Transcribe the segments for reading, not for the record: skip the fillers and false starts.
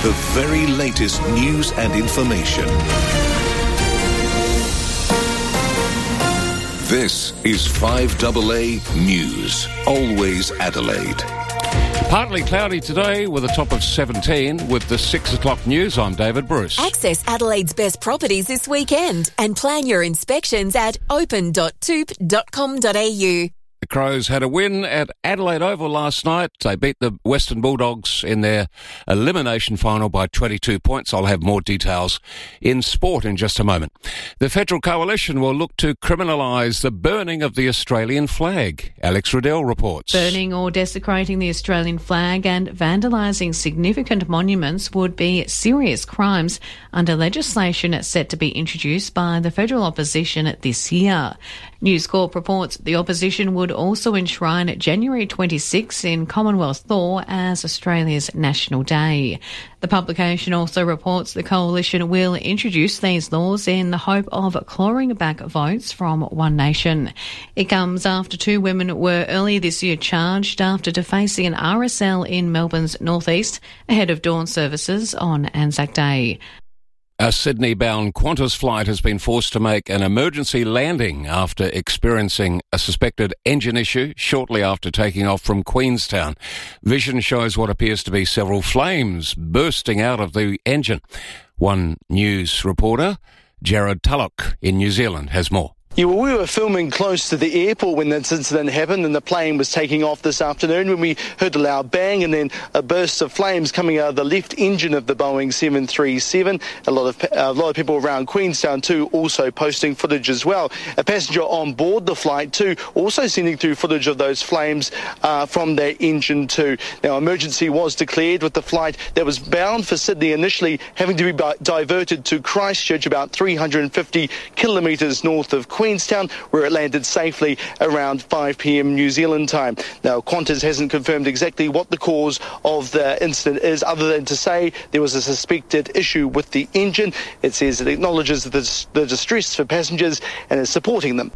The very latest news and information. This is 5AA News. Always Adelaide. Partly cloudy today with a top of 17. With the 6 o'clock news, I'm David Bruce. Access Adelaide's best properties this weekend and plan your inspections at open.toop.com.au. The Crows had a win at Adelaide Oval last night. They beat the Western Bulldogs in their elimination final by 22 points. I'll have more details in sport in just a moment. The Federal Coalition will look to criminalise the burning of the Australian flag. Alex Riddell reports. Burning or desecrating the Australian flag and vandalising significant monuments would be serious crimes under legislation set to be introduced by the federal opposition this year. News Corp reports the opposition would also enshrine January 26 in Commonwealth law as Australia's National Day. The publication also reports the coalition will introduce these laws in the hope of clawing back votes from One Nation. It comes after 2 women were earlier this year charged after defacing an RSL in Melbourne's northeast ahead of dawn services on Anzac Day. A Sydney-bound Qantas flight has been forced to make an emergency landing after experiencing a suspected engine issue shortly after taking off from Queenstown. Vision shows what appears to be several flames bursting out of the engine. One News reporter, Jared Tulloch in New Zealand, has more. Yeah, well, we were filming close to the airport when this incident happened and the plane was taking off this afternoon when we heard a loud bang and then a burst of flames coming out of the left engine of the Boeing 737. A lot of people around Queenstown too also posting footage as well. A passenger on board the flight too also sending through footage of those flames from their engine too. Now, emergency was declared with the flight that was bound for Sydney initially having to be diverted to Christchurch, about 350 kilometres north of Queenstown, where it landed safely around 5 p.m. New Zealand time. Now, Qantas hasn't confirmed exactly what the cause of the incident is, other than to say there was a suspected issue with the engine. It says it acknowledges the distress for passengers and is supporting them.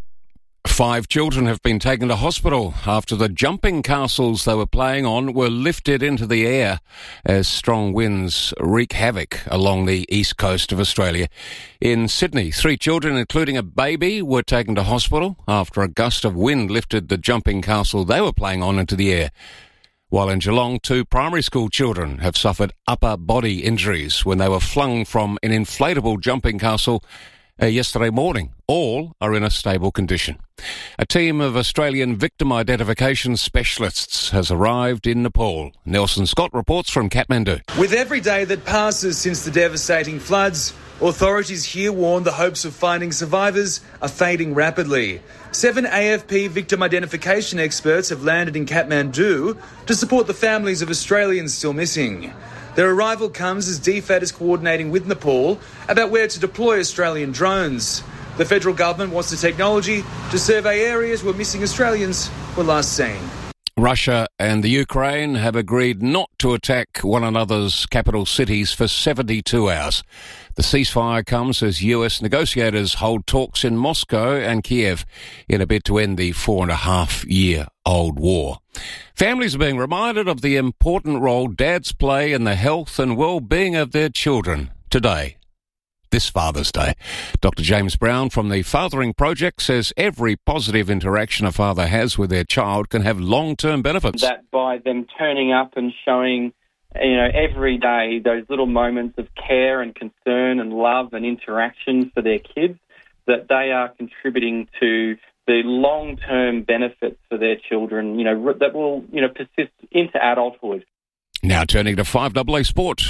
5 children have been taken to hospital after the jumping castles they were playing on were lifted into the air as strong winds wreak havoc along the east coast of Australia. In Sydney, 3 children, including a baby, were taken to hospital after a gust of wind lifted the jumping castle they were playing on into the air. While in Geelong, 2 primary school children have suffered upper body injuries when they were flung from an inflatable jumping castle yesterday morning. All are in a stable condition. A team of Australian victim identification specialists has arrived in Nepal. Nelson Scott reports from Kathmandu. With every day that passes since the devastating floods, authorities here warn the hopes of finding survivors are fading rapidly. 7 AFP victim identification experts have landed in Kathmandu to support the families of Australians still missing. Their arrival comes as DFAT is coordinating with Nepal about where to deploy Australian drones. The federal government wants the technology to survey areas where missing Australians were last seen. Russia and the Ukraine have agreed not to attack one another's capital cities for 72 hours. The ceasefire comes as US negotiators hold talks in Moscow and Kiev in a bid to end the 4.5-year-old war. Families are being reminded of the important role dads play in the health and well-being of their children today. This Father's Day. Dr. James Brown from the Fathering Project says every positive interaction a father has with their child can have long-term benefits. That by them turning up and showing, every day those little moments of care and concern and love and interaction for their kids, that they are contributing to the long-term benefits for their children, that will, persist into adulthood. Now turning to 5AA Sport.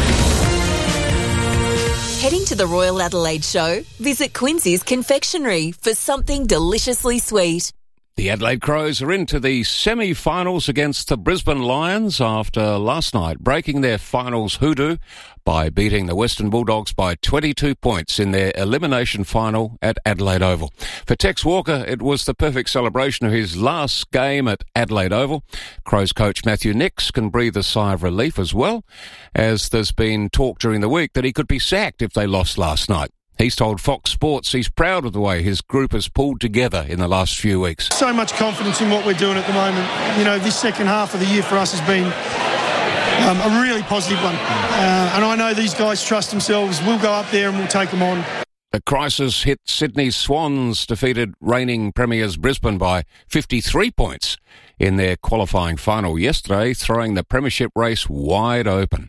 Heading to the Royal Adelaide Show? Visit Quincy's Confectionery for something deliciously sweet. The Adelaide Crows are into the semi-finals against the Brisbane Lions after last night breaking their finals hoodoo by beating the Western Bulldogs by 22 points in their elimination final at Adelaide Oval. For Tex Walker, it was the perfect celebration of his last game at Adelaide Oval. Crows coach Matthew Nicks can breathe a sigh of relief as well, as there's been talk during the week that he could be sacked if they lost last night. He's told Fox Sports he's proud of the way his group has pulled together in the last few weeks. So much confidence in what we're doing at the moment. This second half of the year for us has been a really positive one. And I know these guys trust themselves. We'll go up there and we'll take them on. The crisis hit Sydney Swans defeated reigning premiers Brisbane by 53 points in their qualifying final yesterday, throwing the premiership race wide open.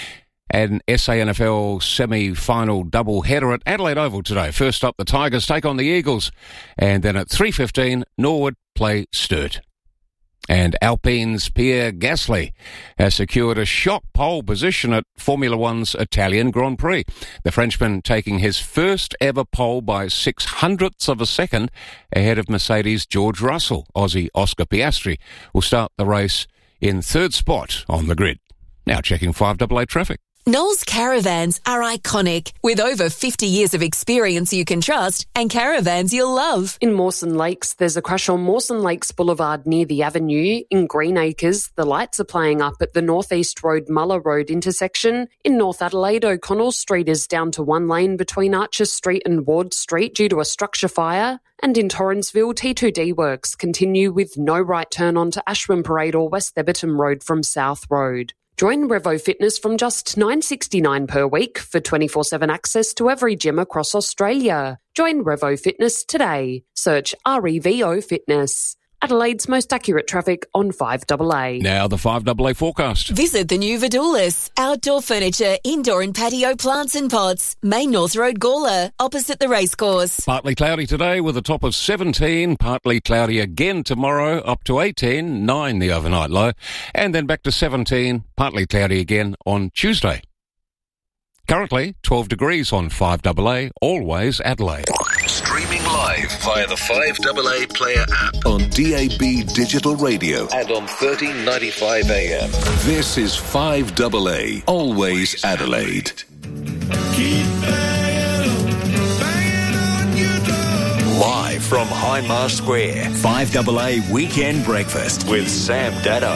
An SANFL semi-final double-header at Adelaide Oval today. First up, the Tigers take on the Eagles. And then at 3:15, Norwood play Sturt. And Alpine's Pierre Gasly has secured a shock pole position at Formula One's Italian Grand Prix. The Frenchman taking his first ever pole by 0.06 of a second ahead of Mercedes' George Russell. Aussie Oscar Piastri will start the race in third spot on the grid. Now checking 5AA traffic. Knowles Caravans are iconic, with over 50 years of experience you can trust and caravans you'll love. In Mawson Lakes, there's a crash on Mawson Lakes Boulevard near the Avenue. In Greenacres, the lights are playing up at the North East Road Muller Road intersection. In North Adelaide, O'Connell Street is down to one lane between Archer Street and Ward Street due to a structure fire. And in Torrensville, T2D works continue with no right turn onto Ashwin Parade or West Theberton Road from South Road. Join Revo Fitness from just $9.69 per week for 24/7 access to every gym across Australia. Join Revo Fitness today. Search REVO Fitness. Adelaide's most accurate traffic on 5AA. Now the 5AA forecast. Visit the new Vidoulis. Outdoor furniture, indoor and patio plants and pots. Main North Road, Gawler, opposite the racecourse. Partly cloudy today with a top of 17. Partly cloudy again tomorrow, up to 18. 9 the overnight low. And then back to 17. Partly cloudy again on Tuesday. Currently 12 degrees on 5AA, always Adelaide. Streaming live via the 5AA Player app on DAB Digital Radio and on 1395 AM. This is 5AA, always Adelaide. Live from Hindmarsh Square, 5AA Weekend Breakfast with Sam Dado.